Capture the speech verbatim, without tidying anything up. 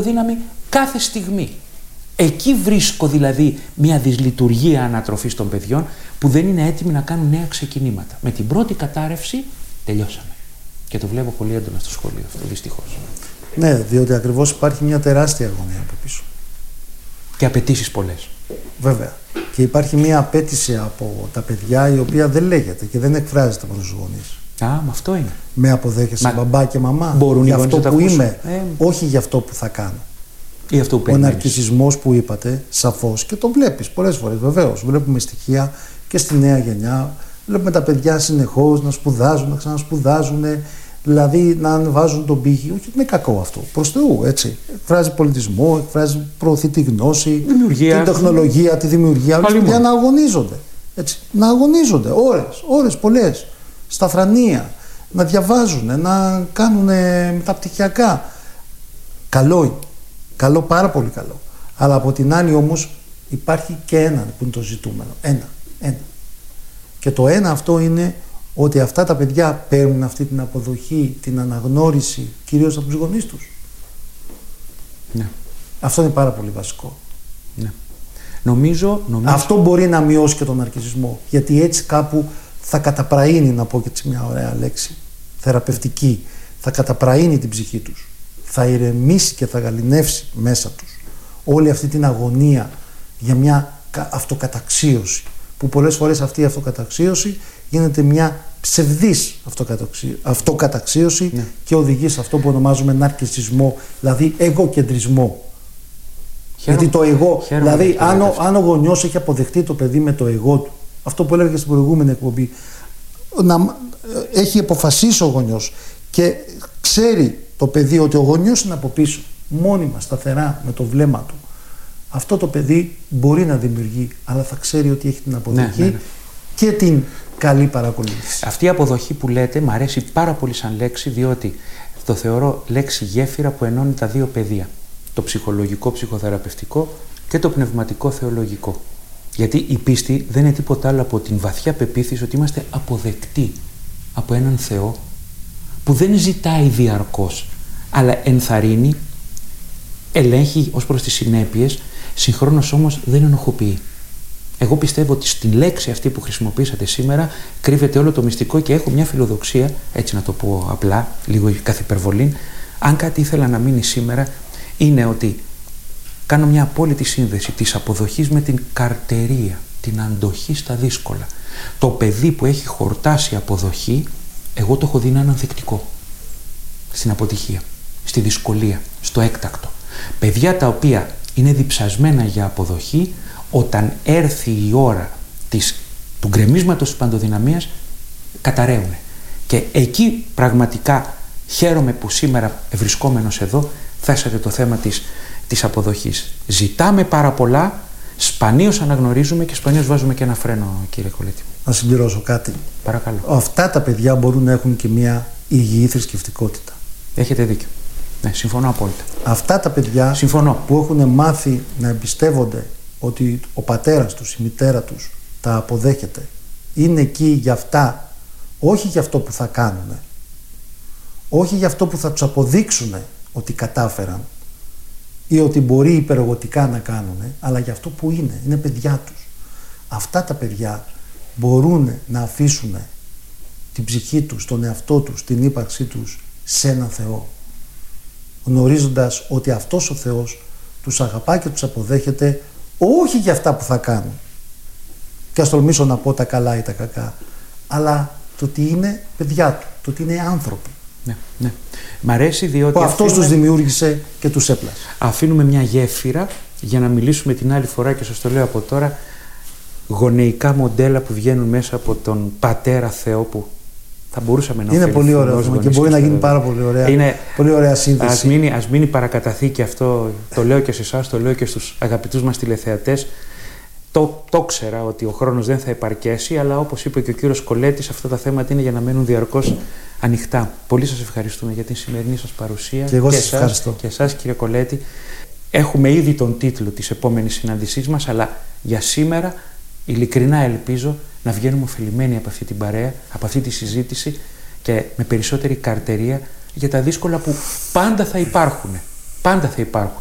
δύναμη κάθε στιγμή. Εκεί βρίσκω δηλαδή μια δυσλειτουργία ανατροφής των παιδιών που δεν είναι έτοιμοι να κάνουν νέα ξεκινήματα. Με την πρώτη κατάρρευση τελειώσαμε. Και το βλέπω πολύ έντονα στο σχολείο αυτό, δυστυχώς. Ναι, διότι ακριβώς υπάρχει μια τεράστια αγωνία από πίσω. Και απαιτήσεις πολλές. Βέβαια. Και υπάρχει μια απέτηση από τα παιδιά η οποία δεν λέγεται και δεν εκφράζεται από τους γονείς. Α, μα αυτό είναι. Με αποδέχεσαι Μα... μπαμπά και μαμά. Μπορούν για οι αυτό να που τα είμαι, ε... όχι για αυτό που θα κάνω. Ή αυτό που Ο περιμένεις. ναρκισσισμός που είπατε, σαφώς, και τον βλέπεις πολλές φορές, βεβαίως. Βλέπουμε στοιχεία και στη νέα γενιά. Βλέπουμε τα παιδιά συνεχώς να σπουδάζουν, να ξανασπουδάζουν, δηλαδή να ανεβάζουν τον πύχη. Όχι, είναι κακό αυτό. Προς Θεού, έτσι. Εκφράζει πολιτισμό, εκφράζει, προωθεί τη γνώση, δημιουργία. την τεχνολογία, τη δημιουργία. Όλοι παιδιά να αγωνίζονται. Έτσι. Να αγωνίζονται ώρες, ώρες πολλές. Στα θρανία. Να διαβάζουν, να κάνουν μεταπτυχιακά. Καλό είναι. Καλό, πάρα πολύ καλό. Αλλά από την άλλη όμως υπάρχει και ένα που είναι το ζητούμενο. Ένα. Ένα. Και το ένα αυτό είναι ότι αυτά τα παιδιά παίρνουν αυτή την αποδοχή, την αναγνώριση, κυρίως από τους γονείς τους. Ναι. Αυτό είναι πάρα πολύ βασικό. Ναι. Νομίζω, νομίζω... Αυτό μπορεί να μειώσει και τον ναρκισσισμό. Γιατί έτσι κάπου θα καταπραίνει, να πω και έτσι μια ωραία λέξη, θεραπευτική, θα καταπραίνει την ψυχή τους. Θα ηρεμήσει και θα γαληνεύσει μέσα τους όλη αυτή την αγωνία για μια αυτοκαταξίωση, που πολλές φορές αυτή η αυτοκαταξίωση γίνεται μια ψευδής αυτοκαταξίωση ναι. και οδηγεί σε αυτό που ονομάζουμε ναρκισσισμό, δηλαδή εγωκεντρισμό. Χαίρομαι, γιατί το εγώ, δηλαδή αν ο, αν ο γονιός έχει αποδεχτεί το παιδί με το εγώ του, αυτό που έλεγα στην προηγούμενη εκπομπή, να, έχει αποφασίσει ο γονιός και ξέρει το παιδί ότι ο γονιός είναι από πίσω, μόνιμα, σταθερά, με το βλέμμα του, αυτό το παιδί μπορεί να δημιουργεί, αλλά θα ξέρει ότι έχει την αποδοχή ναι, ναι, ναι. και την καλή παρακολούθηση. Αυτή η αποδοχή που λέτε μου αρέσει πάρα πολύ σαν λέξη, διότι το θεωρώ λέξη γέφυρα που ενώνει τα δύο πεδία. Το ψυχολογικό, ψυχοθεραπευτικό και το πνευματικό, θεολογικό. Γιατί η πίστη δεν είναι τίποτα άλλο από την βαθιά πεποίθηση ότι είμαστε αποδεκτοί από έναν Θεό που δεν ζητάει διαρκώς, αλλά ενθαρρύνει, ελέγχει ως προς τις συνέπειες, συγχρόνως όμως δεν ενοχοποιεί. Εγώ πιστεύω ότι στην λέξη αυτή που χρησιμοποίησατε σήμερα κρύβεται όλο το μυστικό και έχω μια φιλοδοξία, έτσι να το πω απλά, λίγο καθ' υπερβολή. Αν κάτι ήθελα να μείνει σήμερα, είναι ότι κάνω μια απόλυτη σύνδεση της αποδοχής με την καρτερία, την αντοχή στα δύσκολα. Το παιδί που έχει χορτάσει αποδοχή, εγώ το έχω δει να είναι ανθεκτικό στην αποτυχία, στη δυσκολία, στο έκτακτο. Παιδιά τα οποία είναι διψασμένα για αποδοχή, όταν έρθει η ώρα της, του γκρεμίσματος της παντοδυναμίας, καταραίουν. Και εκεί πραγματικά χαίρομαι που σήμερα βρισκόμενος εδώ θέσατε το θέμα της, της αποδοχής. Ζητάμε πάρα πολλά, σπανίως αναγνωρίζουμε και σπανίως βάζουμε και ένα φρένο, κύριε Κολέτη. Να συμπληρώσω κάτι. Παρακαλώ. Αυτά τα παιδιά μπορούν να έχουν και μια υγιή θρησκευτικότητα. Έχετε δίκιο. Ναι, συμφωνώ απόλυτα. Αυτά τα παιδιά συμφωνώ. που έχουν μάθει να εμπιστεύονται ότι ο πατέρας τους, η μητέρα τους τα αποδέχεται, είναι εκεί για αυτά, όχι για αυτό που θα κάνουν, όχι για αυτό που θα τους αποδείξουν ότι κατάφεραν ή ότι μπορεί υπερογωτικά να κάνουν, αλλά για αυτό που είναι, είναι παιδιά τους. Αυτά τα παιδιά μπορούν να αφήσουν την ψυχή τους, τον εαυτό τους, την ύπαρξή τους σε έναν Θεό, γνωρίζοντας ότι αυτός ο Θεός τους αγαπά και τους αποδέχεται όχι για αυτά που θα κάνουν και ας τολμήσω να πω τα καλά ή τα κακά, αλλά το ότι είναι παιδιά του, το ότι είναι άνθρωποι. Ναι, ναι. Μ' αρέσει διότι που αυτός αφήνουμε... τους δημιούργησε και τους έπλασε. Αφήνουμε μια γέφυρα για να μιλήσουμε την άλλη φορά, και σας το λέω από τώρα, γονεϊκά μοντέλα που βγαίνουν μέσα από τον Πατέρα Θεό, που θα μπορούσαμε να είναι πολύ ωραίο θέμα και μπορεί να γίνει πάρα πολύ ωραία, είναι... πολύ ωραία σύνδεση. Ας μείνει, ας μείνει παρακαταθήκη αυτό, το λέω και σε εσάς, το λέω και στους αγαπητούς μας τηλεθεατές. Το, το ξέρα ότι ο χρόνος δεν θα επαρκέσει, αλλά όπως είπε και ο κύριος Κολέτης, αυτά τα θέματα είναι για να μένουν διαρκώς ανοιχτά. Πολύ σας ευχαριστούμε για την σημερινή σας παρουσία. Και εγώ και σας εσάς, ευχαριστώ. Και εσάς, κύριε Κολέτη. Έχουμε ήδη τον τίτλο της επόμενης συνάντησής μας, αλλά για σήμερα ειλικρινά ελπίζω να βγαίνουμε ωφελημένοι από αυτή την παρέα, από αυτή τη συζήτηση και με περισσότερη καρτερία για τα δύσκολα που πάντα θα υπάρχουν. πάντα θα υπάρχουν